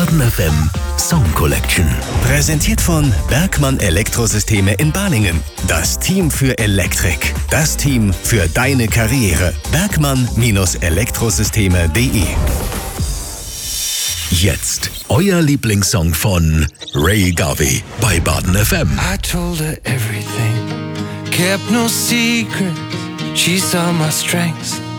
Baden FM Song Collection. Präsentiert von Bergmann Elektrosysteme in Balingen. Das Team für Elektrik. Das Team für deine Karriere. Bergmann-Elektrosysteme.de. Jetzt euer Lieblingssong von Ray Garvey bei Baden FM. I told her everything, kept no secrets. She saw my strengths